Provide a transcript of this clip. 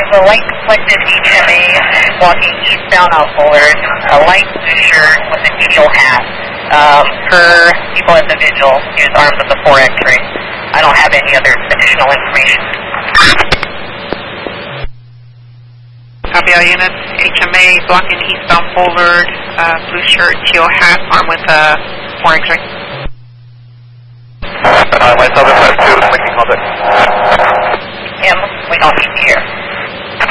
a light reflective HMA walking eastbound on Bullard, a light blue shirt with a teal hat. Per people at the vigil, he was armed with a 4 X-ray. I don't have any other additional information. Copy all units. HMA blocking eastbound Bullard, blue shirt, teal hat, armed with a 4 X-ray. Myself at 5-2.